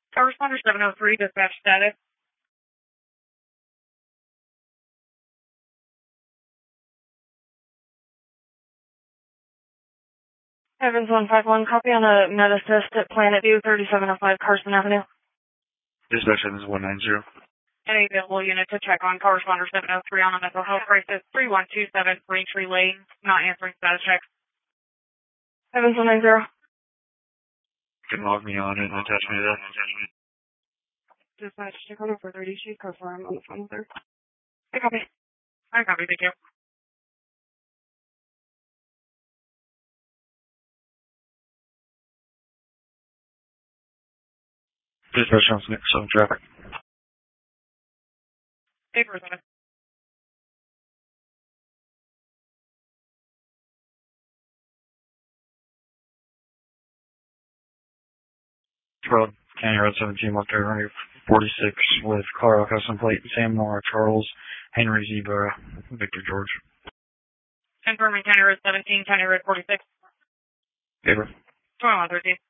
Corresponder 703, dispatch status. Evans 151, copy on a med assist at Planet View, 3705 Carson Avenue. Dispatch Evans 190. Any available unit to check on corresponder 703 on a mental health crisis, 3127 Braintree Lane, not answering status check. Evans 190. Can log me on and attach me to that. Dispatch, check on for 30 sheet code for him on the phone with her. I copy. I copy, thank you. Dispatch on 7 traffic. Paper 7. Road, County Road 17, left over 46 with car custom plate, Sam Nora, Charles, Henry Zebra, Victor George. Confirming County Road 17, County Road 46. Paper. 2113.